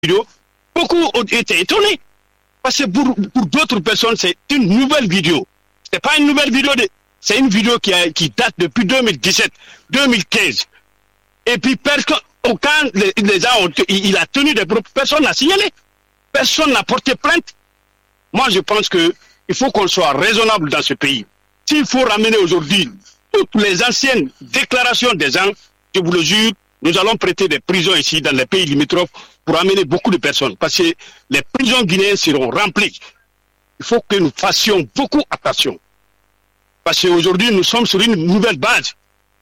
vidéo, beaucoup ont été étonnés. Parce que pour d'autres personnes, c'est une nouvelle vidéo. C'est pas une nouvelle vidéo, c'est une vidéo qui date depuis 2017, 2015. Et puis, aucun les gens il a tenu des propos, personne n'a signalé. Personne n'a porté plainte. Moi, je pense que il faut qu'on soit raisonnable dans ce pays. S'il faut ramener aujourd'hui toutes les anciennes déclarations des gens, je vous le jure, nous allons prêter des prisons ici dans les pays limitrophes pour amener beaucoup de personnes. Parce que les prisons guinéennes seront remplies. Il faut que nous fassions beaucoup attention. Parce qu'aujourd'hui, nous sommes sur une nouvelle base.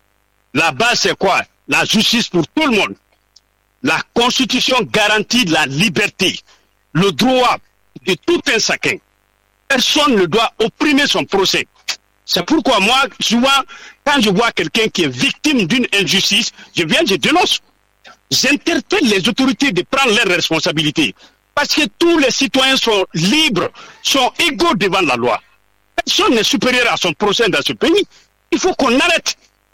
La base, c'est quoi? La justice pour tout le monde. La Constitution garantit la liberté, le droit de tout un chacun. Personne ne doit opprimer son procès. C'est pourquoi moi, souvent, quand je vois quelqu'un qui est victime d'une injustice, je dénonce. J'interpelle les autorités de prendre leurs responsabilités. Parce que tous les citoyens sont libres, sont égaux devant la loi. Personne n'est supérieur à son procès dans ce pays. Il faut qu'on arrête.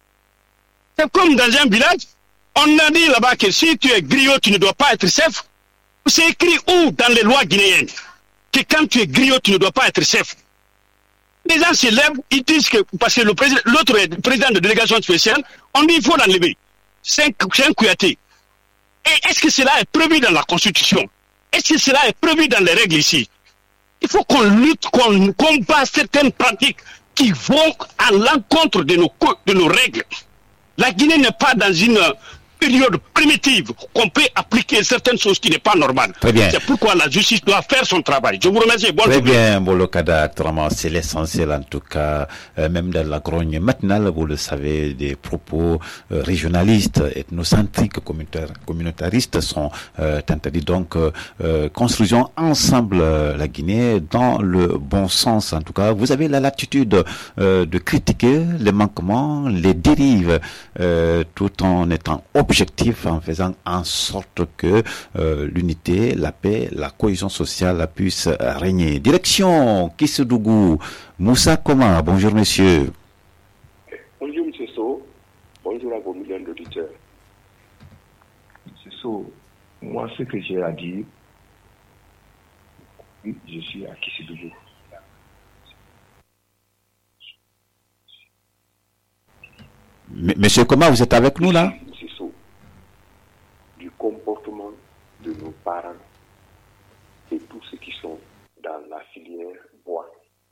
C'est comme dans un village, on a dit là-bas que si tu es griot, tu ne dois pas être chef. C'est écrit où dans les lois guinéennes que quand tu es griot, tu ne dois pas être chef. Les gens se lèvent, ils disent que, parce que l'autre est président de délégation spéciale, on dit qu'il faut l'enlever. C'est un Kouyaté. Et est-ce que cela est prévu dans la Constitution? Est-ce que cela est prévu dans les règles ici? Il faut qu'on lutte, qu'on combat certaines pratiques qui vont à l'encontre de nos règles. La Guinée n'est pas dans une période primitive qu'on peut appliquer certaines choses qui n'est pas normales. Très bien. C'est pourquoi la justice doit faire son travail. Je vous remercie. Très bien, Bolokada Trama, c'est l'essentiel en tout cas, même dans la grogne matinale, vous le savez, des propos régionalistes, ethnocentriques, communautaristes sont interdits. Donc, construisons ensemble la Guinée dans le bon sens. En tout cas, vous avez la latitude de critiquer les manquements, les dérives, tout en étant objectif, en faisant en sorte que l'unité, la paix, la cohésion sociale puisse régner. Direction Kissodougou, Moussa Koma, bonjour monsieur. Bonjour monsieur So, bonjour à vos millions d'auditeurs. Monsieur So, moi ce que j'ai à dire, je suis à Kissodougou. Monsieur Koma, vous êtes avec nous là? Comportement de nos parents et tous ceux qui sont dans la filière bois.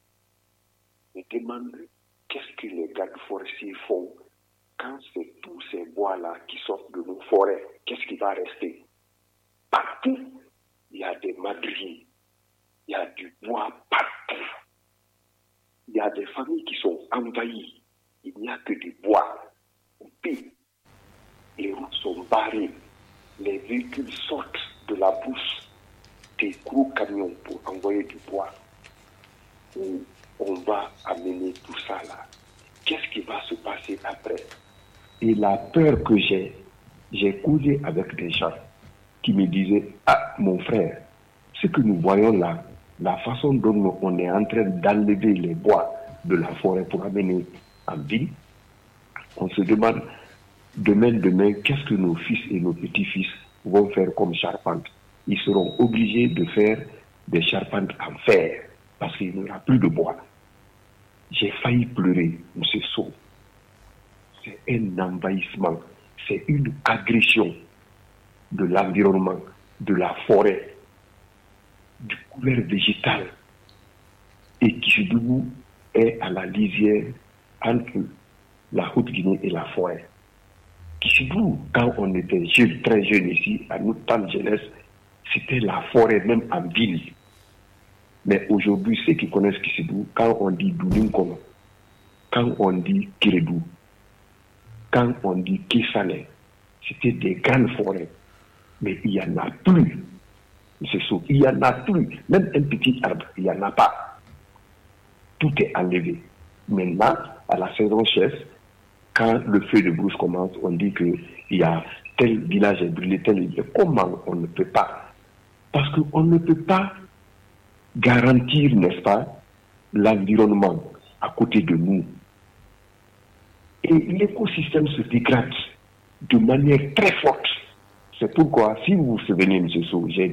Je demande qu'est-ce que les gardes forestiers font quand c'est tous ces bois-là qui sortent de nos forêts. Qu'est-ce qui va rester? Partout, il y a des madriers, il y a du bois partout. Il y a des familles qui sont envahies, il n'y a que du bois. Puis, les routes sont barrées. Les véhicules sortent de la bouche des gros camions pour envoyer du bois. Où on va amener tout ça là. Qu'est-ce qui va se passer après? Et la peur que j'ai causé avec des gens qui me disaient, ah mon frère, ce que nous voyons là, la façon dont on est en train d'enlever les bois de la forêt pour amener en ville, on se demande, demain, qu'est-ce que nos fils et nos petits-fils vont faire comme charpente? Ils seront obligés de faire des charpentes en fer parce qu'il n'y aura plus de bois. J'ai failli pleurer, M. So. C'est un envahissement, c'est une agression de l'environnement, de la forêt, du couvert végétal. Et Kissodougou est à la lisière entre la Haute-Guinée et la forêt. Kissodougou, quand on était jeune, très jeune ici, à notre temps de jeunesse, c'était la forêt même en ville. Mais aujourd'hui, ceux qui connaissent Kissodougou, quand on dit Doudinkono, quand on dit Kérédou, quand on dit Kessané, c'était des grandes forêts. Mais il n'y en a plus. C'est ça, il n'y en a plus. Même un petit arbre, il n'y en a pas. Tout est enlevé. Maintenant, à la saison chèvre, quand le feu de brousse commence, on dit qu'il y a tel village est brûlé, tel. Comment on ne peut pas? Parce qu'on ne peut pas garantir, n'est-ce pas, l'environnement à côté de nous. Et l'écosystème se dégrade de manière très forte. C'est pourquoi, si vous vous souvenez, M. Sou, j'ai